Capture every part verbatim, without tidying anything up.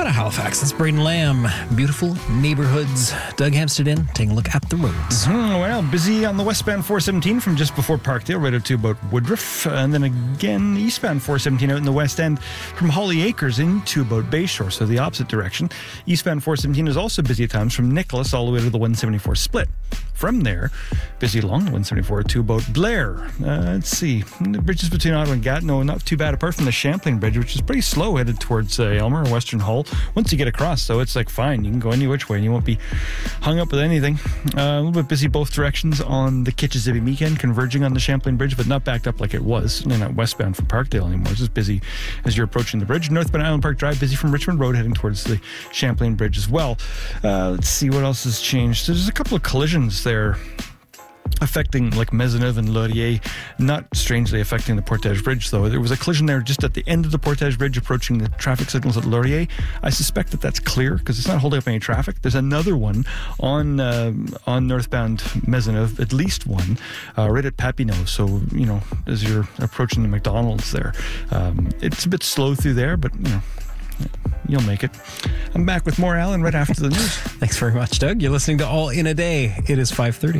out of Halifax, it's Braden Lamb. Beautiful neighborhoods. Doug Amsterdam taking a look at the roads. Mm, well, busy on the westbound four seventeen from just before Parkdale right out to about Woodruff. And then again, eastbound four seventeen out in the west end from Holly Acres into about Bayshore, so the opposite direction. Eastbound four seventeen is also busy at times from Nicholas all the way to the one seventy-four split. From there, busy along the one seventy-four to about Blair. Uh, let's see. The bridges between Ottawa and Gatineau, not too bad apart from the Champlain Bridge, which is pretty slow headed towards uh, Elmer and Western Hull. Once you get across, though, it's like fine. You can go any which way and you won't be hung up with anything. Uh, a little bit busy both directions on the Kitchissippi Meekan, converging on the Champlain Bridge, but not backed up like it was. You're not westbound from Parkdale anymore. It's just busy as you're approaching the bridge. Northbound Island Park Drive, busy from Richmond Road heading towards the Champlain Bridge as well. Uh, let's see what else has changed. There's a couple of collisions there affecting like Maisonneuve and Laurier, not strangely affecting the Portage Bridge, though. There was a collision there just at the end of the Portage Bridge approaching the traffic signals at Laurier. I suspect that that's clear because it's not holding up any traffic. There's another one on uh, on northbound Maisonneuve, at least one, uh, right at Papineau. So, you know, as you're approaching the McDonald's there, um, it's a bit slow through there, but, you know, you'll make it. I'm back with more Alan right after the news. Thanks very much, Doug. You're listening to All in a Day. It is five thirty.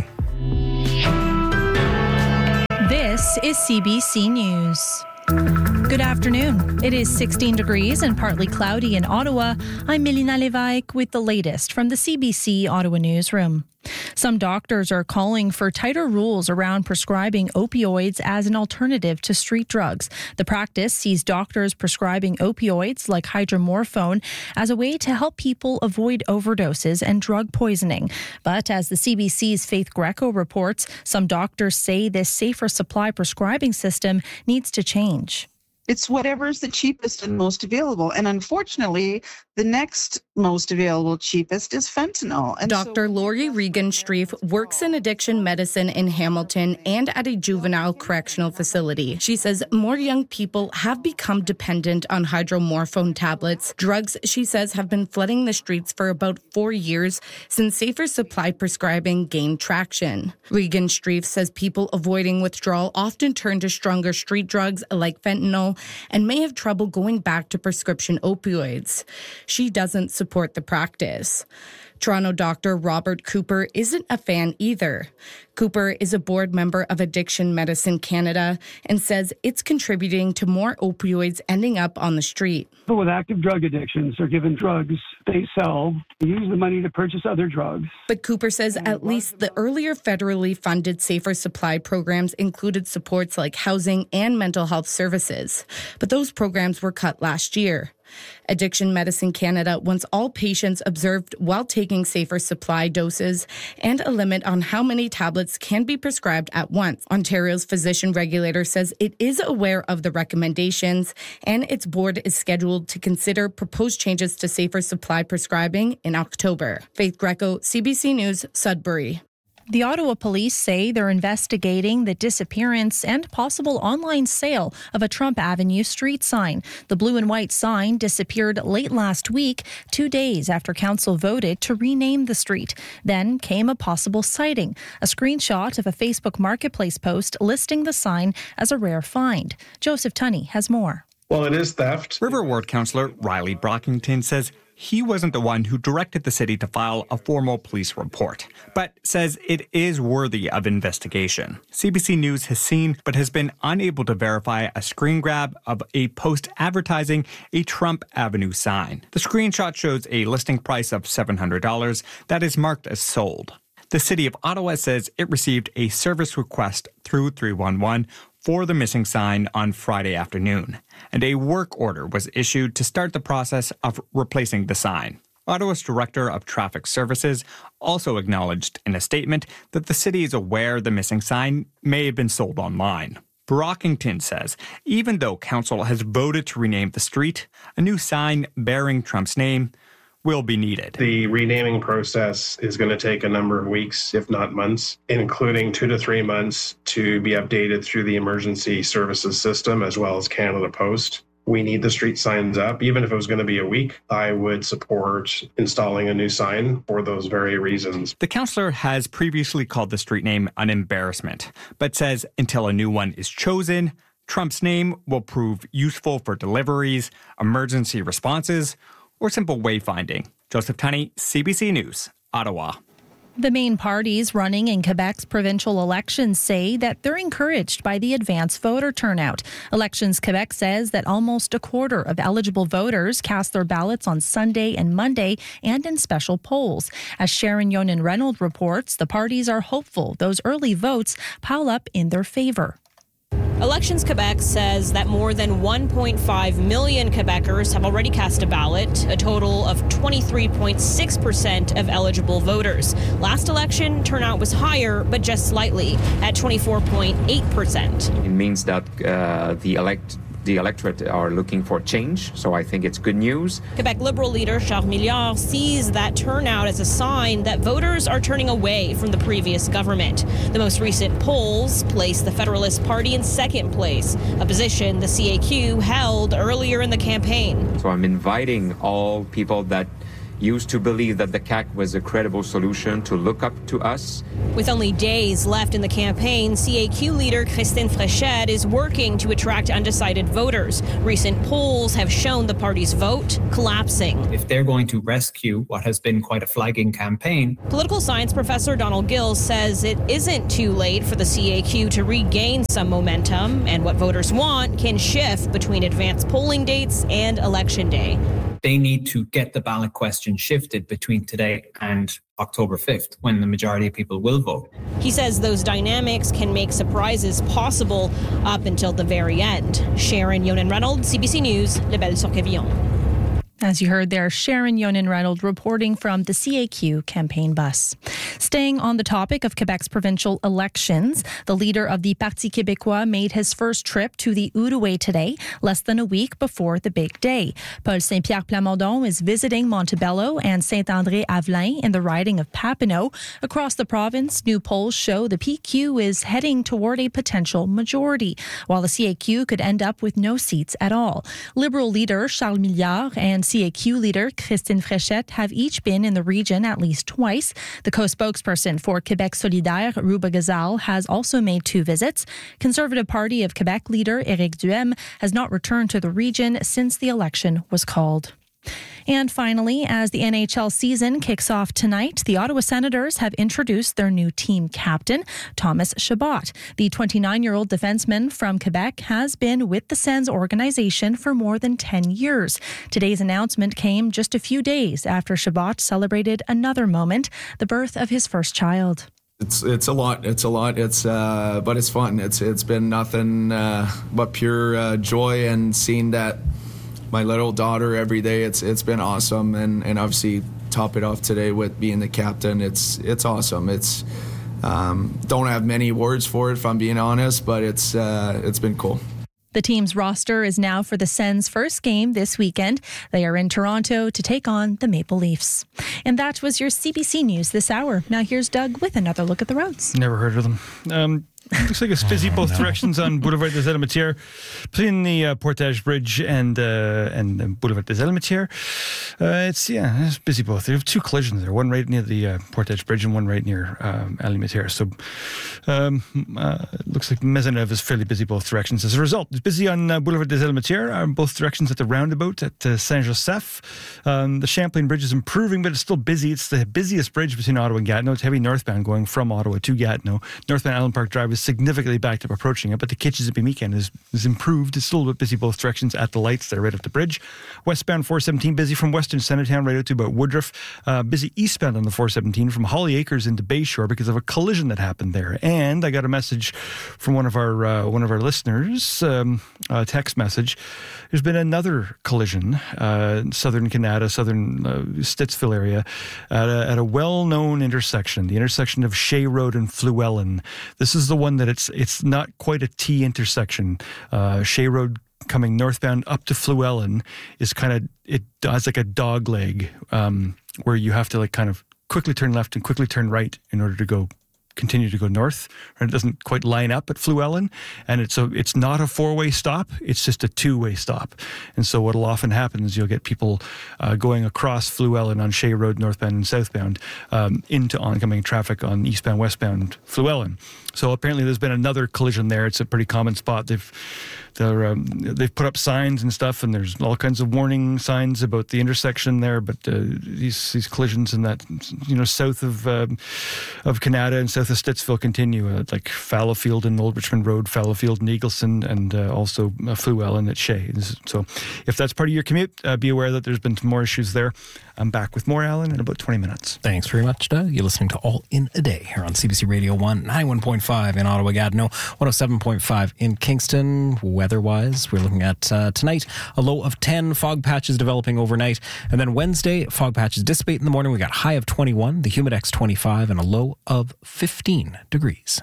This is C B C News. Good afternoon. It is sixteen degrees and partly cloudy in Ottawa. I'm Melina Levesque with the latest from the C B C Ottawa newsroom. Some doctors are calling for tighter rules around prescribing opioids as an alternative to street drugs. The practice sees doctors prescribing opioids like hydromorphone as a way to help people avoid overdoses and drug poisoning. But as the C B C's Faith Greco reports, some doctors say this safer supply prescribing system needs to change. It's whatever's the cheapest and most available. And unfortunately, the next most available cheapest is fentanyl. And Doctor So- Lori Regan-Streif works in addiction medicine in Hamilton and at a juvenile correctional facility. She says more young people have become dependent on hydromorphone tablets. Drugs, she says, have been flooding the streets for about four years since safer supply prescribing gained traction. Regan-Streif says people avoiding withdrawal often turn to stronger street drugs like fentanyl and may have trouble going back to prescription opioids. She doesn't support the practice. Toronto doctor Robert Cooper isn't a fan either. Cooper is a board member of Addiction Medicine Canada and says it's contributing to more opioids ending up on the street. People with active drug addictions are given drugs they sell, use the money to purchase other drugs. But Cooper says at least the earlier federally funded Safer Supply programs included supports like housing and mental health services. But those programs were cut last year. Addiction Medicine Canada wants all patients observed while taking safer supply doses and a limit on how many tablets can be prescribed at once. Ontario's physician regulator says it is aware of the recommendations and its board is scheduled to consider proposed changes to safer supply prescribing in October. Faith Greco, C B C News, Sudbury. The Ottawa police say they're investigating the disappearance and possible online sale of a Trump Avenue street sign. The blue and white sign disappeared late last week, two days after council voted to rename the street. Then came a possible sighting, a screenshot of a Facebook Marketplace post listing the sign as a rare find. Joseph Tunney has more. Well, it is theft. River Ward Councillor Riley Brockington says he wasn't the one who directed the city to file a formal police report, but says it is worthy of investigation. C B C News has seen but has been unable to verify a screen grab of a post advertising a Trump Avenue sign. The screenshot shows a listing price of seven hundred dollars that is marked as sold. The City of Ottawa says it received a service request through three one one for the missing sign on Friday afternoon, and a work order was issued to start the process of replacing the sign. Ottawa's Director of Traffic Services also acknowledged in a statement that the city is aware the missing sign may have been sold online. Brockington says even though council has voted to rename the street, a new sign bearing Trump's name will be needed. The renaming process is going to take a number of weeks, if not months, including two to three months to be updated through the emergency services system as well as Canada Post. We need the street signs up. Even if it was going to be a week, I would support installing a new sign for those very reasons. The councillor has previously called the street name an embarrassment, but says until a new one is chosen, Trump's name will prove useful for deliveries, emergency responses, or simple wayfinding. Joseph Tunney, C B C News, Ottawa. The main parties running in Quebec's provincial elections say that they're encouraged by the advanced voter turnout. Elections Quebec says that almost a quarter of eligible voters cast their ballots on Sunday and Monday and in special polls. As Sharon Yonan-Reynolds reports, the parties are hopeful those early votes pile up in their favor. Elections Quebec says that more than one point five million Quebecers have already cast a ballot, a total of twenty-three point six percent of eligible voters. Last election, turnout was higher, but just slightly, at twenty-four point eight percent. It means that uh, the elect the electorate are looking for change, so I think it's good news. Quebec Liberal leader Charles Milliard sees that turnout as a sign that voters are turning away from the previous government. The most recent polls place the Federalist Party in second place, a position the C A Q held earlier in the campaign. So I'm inviting all people that used to believe that the C A Q was a credible solution to look up to us. With only days left in the campaign, C A Q leader Christine Fréchette is working to attract undecided voters. Recent polls have shown the party's vote collapsing. If they're going to rescue what has been quite a flagging campaign. Political science professor Donald Gill says it isn't too late for the C A Q to regain some momentum, and what voters want can shift between advanced polling dates and election day. They need to get the ballot question shifted between today and October fifth, when the majority of people will vote. He says those dynamics can make surprises possible up until the very end. Sharon Yonan-Reynolds, C B C News, Lebel-sur-Quevillon. As you heard there, Sharon Yonan-Reynolds reporting from the C A Q campaign bus. Staying on the topic of Quebec's provincial elections, the leader of the Parti Québécois made his first trip to the Outaouais today, less than a week before the big day. Paul Saint-Pierre Plamondon is visiting Montebello and Saint-André-Avelin in the riding of Papineau. Across the province, new polls show the P Q is heading toward a potential majority, while the C A Q could end up with no seats at all. Liberal leader Charles Milliard and C A Q leader Christine Fréchette have each been in the region at least twice. The co-spokesperson for Québec Solidaire, Rouba Ghazal, has also made two visits. Conservative Party of Quebec leader Éric Duhem has not returned to the region since the election was called. And finally, as the N H L season kicks off tonight, the Ottawa Senators have introduced their new team captain, Thomas Chabot. The twenty-nine-year-old defenseman from Quebec has been with the Sens organization for more than ten years. Today's announcement came just a few days after Chabot celebrated another moment, the birth of his first child. It's it's a lot. It's a lot. It's uh, but it's fun. It's it's been nothing uh, but pure uh, joy, and seeing that my little daughter every day. It's it's been awesome, and, and obviously top it off today with being the captain. It's it's awesome. It's um, don't have many words for it if I'm being honest, but it's uh, it's been cool. The team's roster is now for the Sens' first game this weekend. They are in Toronto to take on the Maple Leafs. And that was your C B C News this hour. Now here's Doug with another look at the roads. Never heard of them. Um, looks like it's busy both oh, no. directions on Boulevard des Elementières, between the uh, Portage Bridge and uh, and uh, Boulevard des Elementières. Uh, it's yeah, it's busy both. There are two collisions there, one right near the uh, Portage Bridge and one right near um, Elementières. So um, uh, it looks like Maisonneuve is fairly busy both directions. As a result, it's busy on uh, Boulevard des Elementières, uh, both directions at the roundabout at uh, Saint-Joseph. Um, the Champlain Bridge is improving, but it's still busy. It's the busiest bridge between Ottawa and Gatineau. It's heavy northbound going from Ottawa to Gatineau. Northbound Allen Park Drive is significantly backed up approaching it, but the Kitchissippi weekend is, is improved. It's still a bit busy both directions at the lights that are right up the bridge. Westbound four seventeen busy from Western Centertown right out to about Woodruff. Uh, busy eastbound on the four seventeen from Holly Acres into Bayshore because of a collision that happened there. And I got a message from one of our uh, one of our listeners, um, a text message. There's been another collision, uh, in southern Canada, southern uh, Stittsville area, at a, at a well-known intersection, the intersection of Shea Road and Fluellen. This is the one that it's it's not quite a T intersection. Uh, Shea Road coming northbound up to Fluellen is kind of, it does like a dog leg, um, where you have to like kind of quickly turn left and quickly turn right in order to go continue to go north, and it doesn't quite line up at Fluellen, and it's a it's not a four-way stop, it's just a two-way stop. And so what'll often happen is you'll get people uh, going across Fluellen on Shea Road northbound and southbound um, into oncoming traffic on eastbound westbound Fluellen. So apparently there's been another collision there. It's a pretty common spot. They've they're, um, they've put up signs and stuff, and there's all kinds of warning signs about the intersection there. But uh, these these collisions in that, you know, south of um, of Canada and south of Stittsville continue, uh, like Fallowfield and Old Richmond Road, Fallowfield and Eagleson, and uh, also uh, Fluellen at Shea. So if that's part of your commute, uh, be aware that there's been some more issues there. I'm back with more, Alan, in about twenty minutes. Thanks very much, Doug. You're listening to All in a Day here on C B C Radio one, ninety-one point five in Ottawa-Gatineau, one oh seven point five in Kingston. Weather-wise, we're looking at uh, tonight, a low of ten, fog patches developing overnight. And then Wednesday, fog patches dissipate in the morning. We got high of twenty-one, the Humidex twenty-five, and a low of fifteen degrees.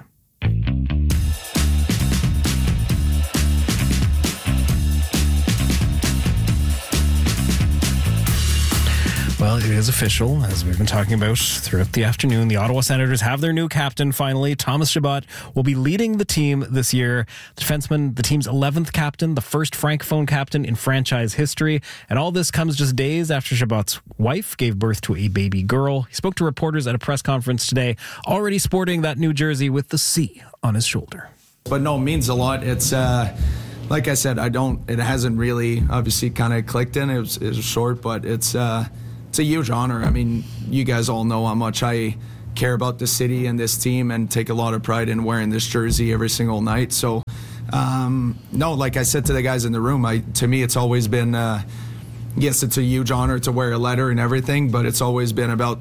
Well, it is official, as we've been talking about throughout the afternoon. The Ottawa Senators have their new captain, finally. Thomas Chabot will be leading the team this year. The defenseman, the team's eleventh captain, the first francophone captain in franchise history. And all this comes just days after Chabot's wife gave birth to a baby girl. He spoke to reporters at a press conference today, already sporting that new jersey with the C on his shoulder. But no, it means a lot. It's... uh Like I said, I don't. It hasn't really, obviously, kind of clicked in. It was, it was short, but it's uh, it's a huge honor. I mean, you guys all know how much I care about the city and this team, and take a lot of pride in wearing this jersey every single night. So, um, no, like I said to the guys in the room, I to me, it's always been. Uh, yes, it's a huge honor to wear a letter and everything, but it's always been about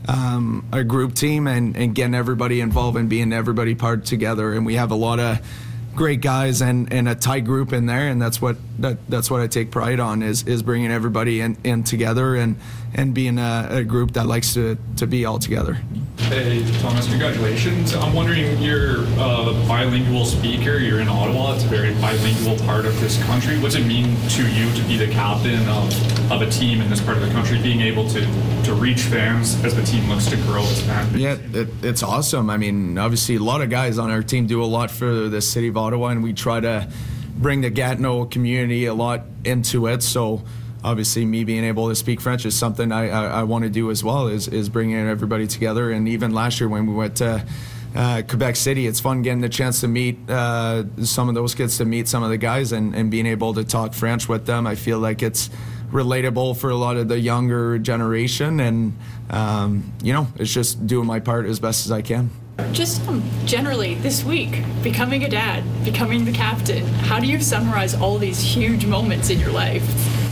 um, a group team and, and getting everybody involved and being everybody part together. And we have a lot of great guys and, and a tight group in there, and that's what that, that's what I take pride on is is bringing everybody in, in together and and being a, a group that likes to, to be all together. Hey, Thomas, congratulations. I'm wondering, you're a bilingual speaker, you're in Ottawa, it's a very bilingual part of this country. What's it mean to you to be the captain of, of a team in this part of the country, being able to, to reach fans as the team looks to grow its fan base? Yeah, it, it's awesome. I mean, obviously, a lot of guys on our team do a lot for the city of Ottawa, and we try to bring the Gatineau community a lot into it. So obviously, me being able to speak French is something I, I, I want to do as well, is, is bringing everybody together. And even last year when we went to uh, Quebec City, it's fun getting the chance to meet uh, some of those kids, to meet some of the guys, and, and being able to talk French with them. I feel like it's relatable for a lot of the younger generation, and um, you know, it's just doing my part as best as I can. Just um, generally this week, becoming a dad, becoming the captain, how do you summarize all these huge moments in your life?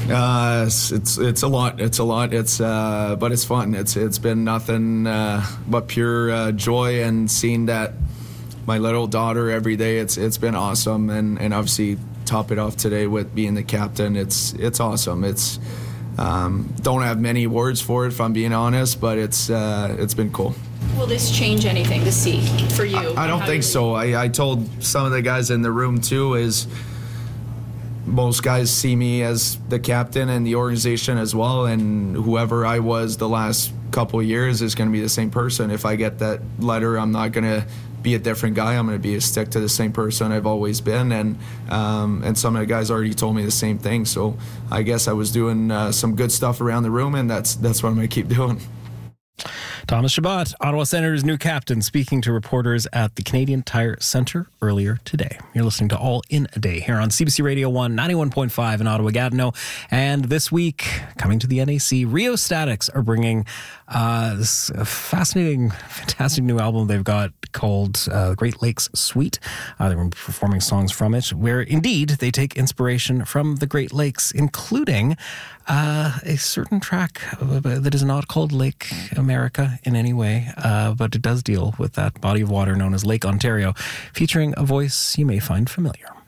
Uh, it's, it's it's a lot. It's a lot. It's uh, but it's fun. It's it's been nothing uh, but pure uh, joy, and seeing that my little daughter every day. It's it's been awesome, and, and obviously top it off today with being the captain. It's it's awesome. It's um, don't have many words for it, if I'm being honest, but it's uh, it's been cool. Will this change anything to see for you? I, I don't think so. I, I told some of the guys in the room too, is most guys see me as the captain and the organization as well, and whoever I was the last couple of years is going to be the same person. If I get that letter, I'm not going to be a different guy. I'm going to be a stick to the same person I've always been, and um, and some of the guys already told me the same thing. So I guess I was doing uh, some good stuff around the room, and that's that's what I'm going to keep doing. Thomas Chabot, Ottawa Senators' new captain, speaking to reporters at the Canadian Tire Centre earlier today. You're listening to All in a Day here on C B C Radio one, ninety-one point five in Ottawa-Gatineau. And this week, coming to the N A C, Rheostatics are bringing uh, this fascinating, fantastic new album they've got called uh, Great Lakes Suite. Uh, they're performing songs from it, where indeed they take inspiration from the Great Lakes, including uh, a certain track that is not called Lake America in any way, uh, but it does deal with that body of water known as Lake Ontario, featuring a voice you may find familiar.